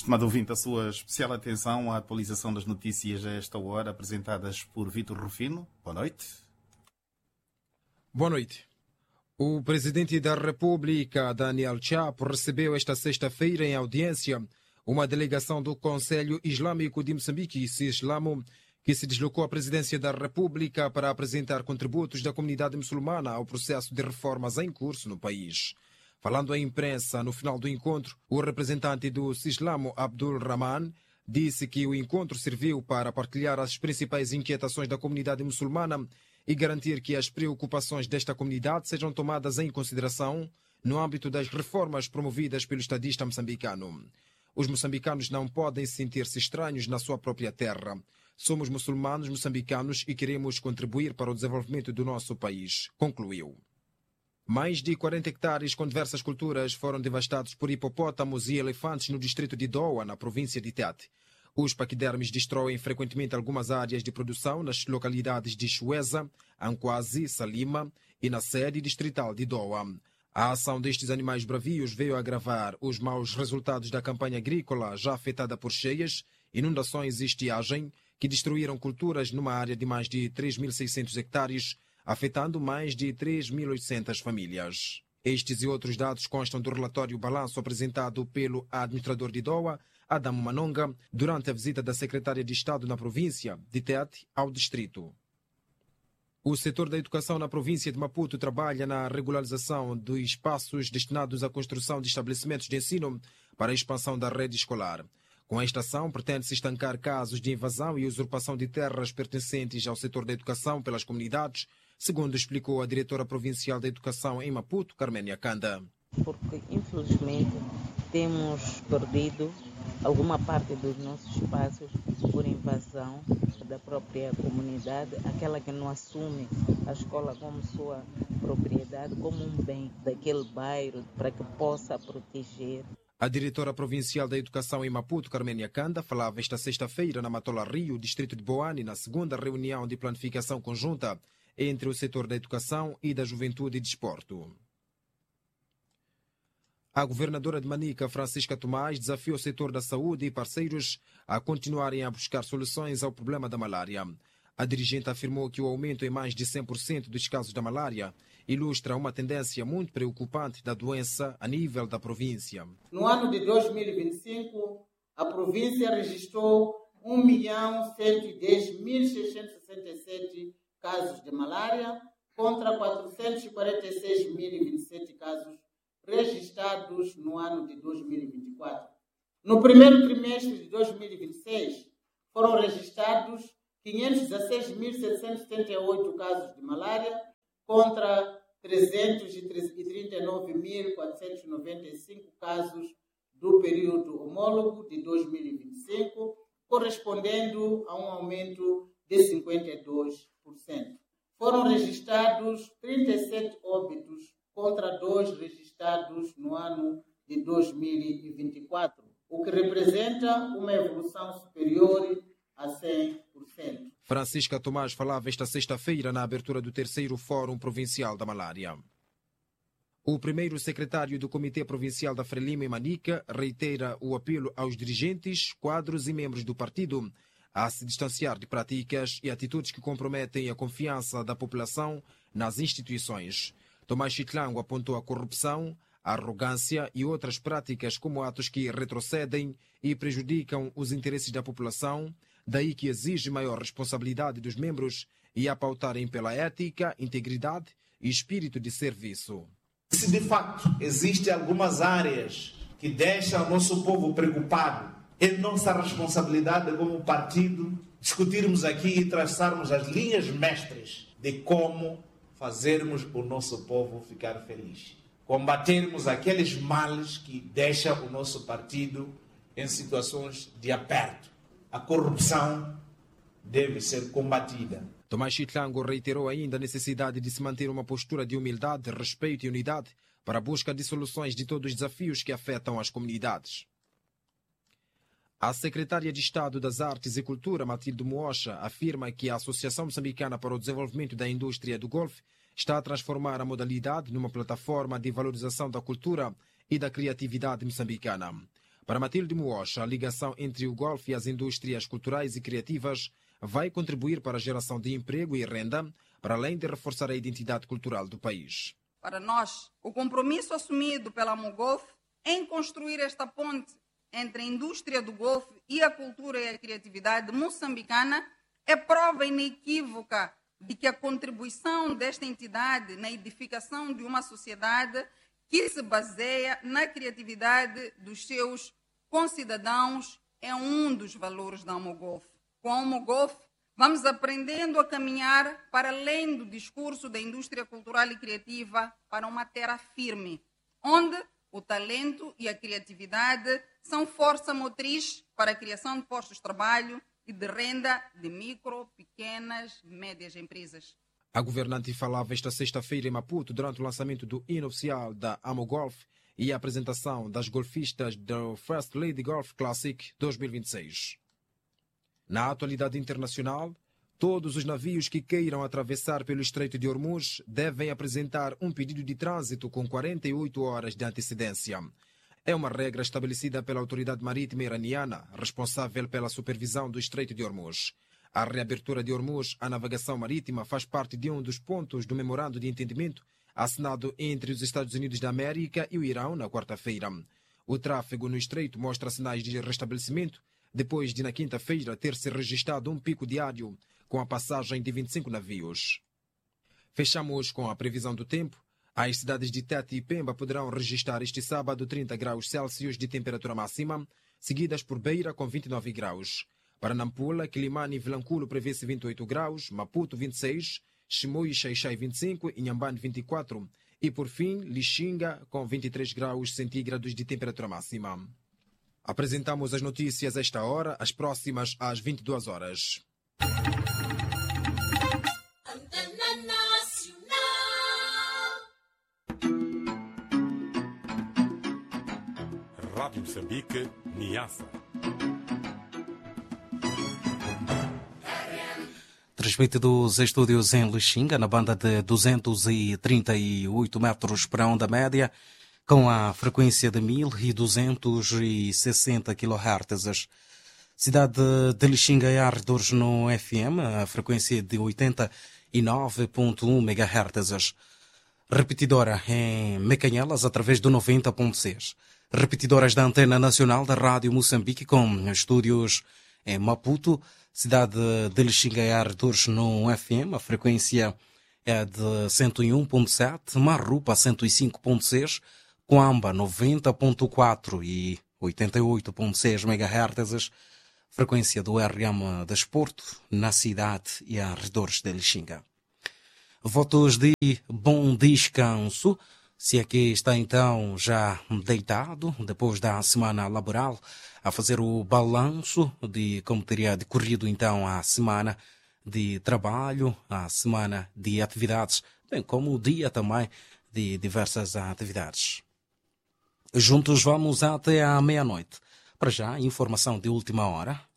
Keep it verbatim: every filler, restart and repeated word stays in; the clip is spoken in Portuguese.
Estimado ouvinte, a sua especial atenção à atualização das notícias a esta hora, apresentadas por Vítor Rufino. Boa noite. Boa noite. O presidente da República, Daniel Chapo, recebeu esta sexta-feira em audiência uma delegação do Conselho Islâmico de Moçambique, CISLAMO, que se deslocou à presidência da República para apresentar contributos da comunidade muçulmana ao processo de reformas em curso no país. Falando à imprensa no final do encontro, o representante do CISLAMO, Abdul Rahman, disse que o encontro serviu para partilhar as principais inquietações da comunidade muçulmana e garantir que as preocupações desta comunidade sejam tomadas em consideração no âmbito das reformas promovidas pelo estadista moçambicano. Os moçambicanos não podem sentir-se estranhos na sua própria terra. Somos muçulmanos moçambicanos e queremos contribuir para o desenvolvimento do nosso país, concluiu. Mais de quarenta hectares com diversas culturas foram devastados por hipopótamos e elefantes no distrito de Doa, na província de Tete. Os paquidermes destroem frequentemente algumas áreas de produção nas localidades de Chueza, Anquazi, Salima e na sede distrital de Doa. A ação destes animais bravios veio agravar os maus resultados da campanha agrícola já afetada por cheias, inundações e estiagem, que destruíram culturas numa área de mais de três mil e seiscentos hectares, afetando mais de três mil e oitocentas famílias. Estes e outros dados constam do relatório balanço apresentado pelo administrador de Doa, Adam Manonga, durante a visita da secretária de Estado na província de Tete ao distrito. O setor da educação na província de Maputo trabalha na regularização dos espaços destinados à construção de estabelecimentos de ensino para a expansão da rede escolar. Com esta ação, pretende-se estancar casos de invasão e usurpação de terras pertencentes ao setor da educação pelas comunidades, segundo explicou a diretora provincial da educação em Maputo, Carménia Kanda. Porque, infelizmente, temos perdido alguma parte dos nossos espaços por invasão da própria comunidade, aquela que não assume a escola como sua propriedade, como um bem daquele bairro, para que possa proteger. A diretora provincial da educação em Maputo, Carménia Kanda, falava esta sexta-feira na Matola Rio, distrito de Boane, na segunda reunião de planificação conjunta entre o setor da educação e da juventude e desporto. A governadora de Manica, Francisca Tomás, desafiou o setor da saúde e parceiros a continuarem a buscar soluções ao problema da malária. A dirigente afirmou que o aumento em mais de cem por cento dos casos da malária ilustra uma tendência muito preocupante da doença a nível da província. No ano de dois mil e vinte e cinco, a província registrou um milhão cento e dez mil seiscentos e sessenta e sete casos de malária contra quatrocentos e quarenta e seis mil e vinte e sete casos registrados no ano de dois mil e vinte e quatro. No primeiro trimestre de dois mil e vinte e seis, foram registrados quinhentos e dezesseis mil setecentos e setenta e oito casos de malária contra trezentos e trinta e nove mil quatrocentos e noventa e cinco casos do período homólogo de dois mil e vinte e cinco, correspondendo a um aumento de cinquenta e dois por cento. Foram registrados trinta e sete óbitos contra dois registrados no ano de dois mil e vinte e quatro, o que representa uma evolução superior a cem por cento. Francisca Tomás falava esta sexta-feira na abertura do terceiro Fórum Provincial da Malária. O primeiro secretário do Comitê Provincial da Frelimo em Manica reitera o apelo aos dirigentes, quadros e membros do partido a se distanciar de práticas e atitudes que comprometem a confiança da população nas instituições. Tomás Chitlango apontou a corrupção, a arrogância e outras práticas como atos que retrocedem e prejudicam os interesses da população, daí que exige maior responsabilidade dos membros e a pautarem pela ética, integridade e espírito de serviço. Se de facto existem algumas áreas que deixam o nosso povo preocupado, é nossa responsabilidade como partido discutirmos aqui e traçarmos as linhas mestras de como fazermos o nosso povo ficar feliz. Combatermos aqueles males que deixam o nosso partido em situações de aperto. A corrupção deve ser combatida. Tomás Chitlango reiterou ainda a necessidade de se manter uma postura de humildade, respeito e unidade para a busca de soluções de todos os desafios que afetam as comunidades. A secretária de Estado das Artes e Cultura, Matilde Moosha, afirma que a Associação Moçambicana para o Desenvolvimento da Indústria do Golfe está a transformar a modalidade numa plataforma de valorização da cultura e da criatividade moçambicana. Para Matilde Muocha, a ligação entre o golfe e as indústrias culturais e criativas vai contribuir para a geração de emprego e renda, para além de reforçar a identidade cultural do país. Para nós, o compromisso assumido pela Amogolf em construir esta ponte entre a indústria do golfe e a cultura e a criatividade moçambicana é prova inequívoca de que a contribuição desta entidade na edificação de uma sociedade que se baseia na criatividade dos seus concidadãos é um dos valores da Amogolf. Com a Amogolf, vamos aprendendo a caminhar para além do discurso da indústria cultural e criativa para uma terra firme, onde o talento e a criatividade são força motriz para a criação de postos de trabalho e de renda de micro, pequenas e médias empresas. A governante falava esta sexta-feira em Maputo durante o lançamento do hino oficial da Amogolf e a apresentação das golfistas do First Lady Golf Classic dois mil e vinte e seis. Na atualidade internacional, todos os navios que queiram atravessar pelo Estreito de Hormuz devem apresentar um pedido de trânsito com quarenta e oito horas de antecedência. É uma regra estabelecida pela autoridade marítima iraniana, responsável pela supervisão do Estreito de Hormuz. A reabertura de Hormuz à navegação marítima faz parte de um dos pontos do memorando de entendimento assinado entre os Estados Unidos da América e o Irão na quarta-feira. O tráfego no Estreito mostra sinais de restabelecimento depois de, na quinta-feira, ter se registrado um pico diário com a passagem de vinte e cinco navios. Fechamos com a previsão do tempo. As cidades de Tete e Pemba poderão registrar este sábado trinta graus Celsius de temperatura máxima, seguidas por Beira com vinte e nove graus. Para Nampula, Quilimane e Vilanculo prevê-se vinte e oito graus, Maputo vinte e seis, Chimoio e Xaixai vinte e cinco, Inhambane vinte e quatro e, por fim, Lixinga com vinte e três graus centígrados de temperatura máxima. Apresentamos as notícias a esta hora, as próximas às vinte e duas horas. Rádio Moçambique, Niassa. Transmite dos estúdios em Lixinga, na banda de duzentos e trinta e oito metros para onda média, com a frequência de mil duzentos e sessenta quilohertz. Cidade de Lixinga e arredores no F M, a frequência de oitenta e nove ponto um megahertz. Repetidora em Mecanhelas, através do noventa ponto seis. Repetidoras da Antena Nacional da Rádio Moçambique, com estúdios em Maputo, cidade de Lixinga e arredores no F M, a frequência é de cento e um ponto sete, Marrupa cento e cinco ponto seis, Coamba noventa ponto quatro e oitenta e oito ponto seis megahertz, frequência do R M Desporto, na cidade e arredores de Lixinga. Votos de bom descanso, se aqui está então já deitado, depois da semana laboral, a fazer o balanço de como teria decorrido então a semana de trabalho, a semana de atividades, bem como o dia também de diversas atividades. Juntos vamos até à meia-noite. Para já, informação de última hora.